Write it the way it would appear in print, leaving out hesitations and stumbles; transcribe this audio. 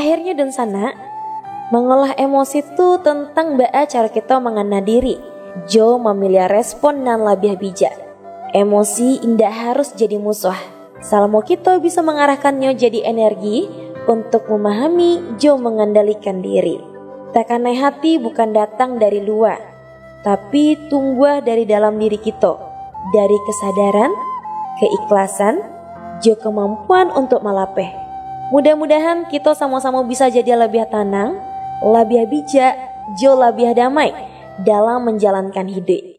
Akhirnya dan sana, mengolah emosi itu tentang baa cara kita mengenal diri. Jo memilih respon dan lebih bijak. Emosi indah harus jadi musuh. Selama kita bisa mengarahkannya jadi energi untuk memahami, jo mengendalikan diri. Tekanan hati bukan datang dari luar, tapi tumbuh dari dalam diri kita. Dari kesadaran, keikhlasan, jo kemampuan untuk melapeh. Mudah-mudahan kita sama-sama bisa jadi lebih tenang, lebih bijak, jo lebih damai dalam menjalankan hidup.